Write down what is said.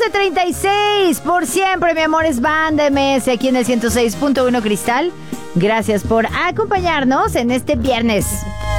9:36. Por siempre, mi amor, es Banda MS aquí en el 106.1 Cristal. Gracias por acompañarnos en este viernes.